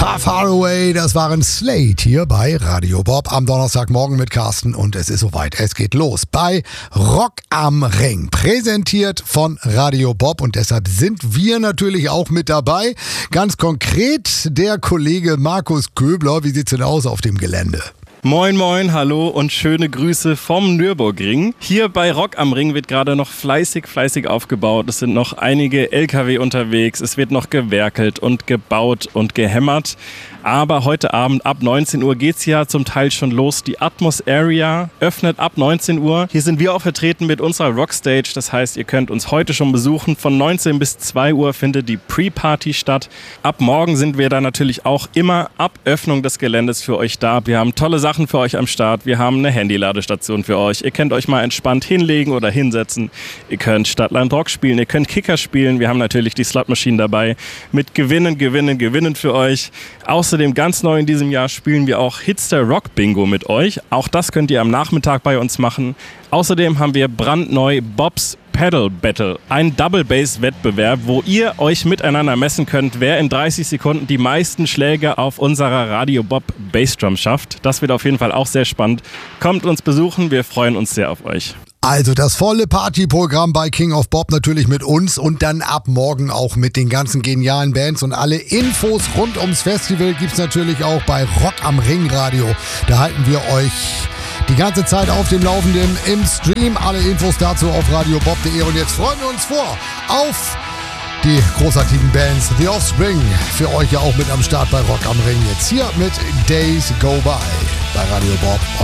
Far Far Away, das waren Slate hier bei Radio Bob am Donnerstagmorgen mit Carsten und es ist soweit. Es geht los bei Rock am Ring, präsentiert von Radio Bob und deshalb sind wir natürlich auch mit dabei. Ganz konkret der Kollege Markus Köbler. Wie sieht's denn aus auf dem Gelände? Moin moin, hallo und schöne Grüße vom Nürburgring. Hier bei Rock am Ring wird gerade noch fleißig aufgebaut. Es sind noch einige LKW unterwegs, es wird noch gewerkelt und gebaut und gehämmert. Aber heute Abend ab 19 Uhr geht's ja zum Teil schon los. Die Atmos Area öffnet ab 19 Uhr. Hier sind wir auch vertreten mit unserer Rockstage. Das heißt, ihr könnt uns heute schon besuchen. Von 19 bis 2 Uhr findet die Pre-Party statt. Ab morgen sind wir da natürlich auch immer ab Öffnung des Geländes für euch da. Wir haben tolle Sachen für euch am Start. Wir haben eine Handy-Ladestation für euch. Ihr könnt euch mal entspannt hinlegen oder hinsetzen. Ihr könnt Stadtland Rock spielen. Ihr könnt Kicker spielen. Wir haben natürlich die Slot-Maschinen dabei mit Gewinnen für euch. Außerdem ganz neu in diesem Jahr spielen wir auch Hitster Rock Bingo mit euch. Auch das könnt ihr am Nachmittag bei uns machen. Außerdem haben wir brandneu Bob's Pedal Battle, ein Double-Bass-Wettbewerb, wo ihr euch miteinander messen könnt, wer in 30 Sekunden die meisten Schläge auf unserer Radio Bob Bassdrum schafft. Das wird auf jeden Fall auch sehr spannend. Kommt uns besuchen, wir freuen uns sehr auf euch. Also das volle Partyprogramm bei King of Bob natürlich mit uns und dann ab morgen auch mit den ganzen genialen Bands und alle Infos rund ums Festival gibt's natürlich auch bei Rock am Ring Radio. Da halten wir euch die ganze Zeit auf dem Laufenden im Stream. Alle Infos dazu auf radiobob.de und jetzt freuen wir uns auf die großartigen Bands The Offspring. Für euch ja auch mit am Start bei Rock am Ring. Jetzt hier mit Days Go By bei Radio Bob.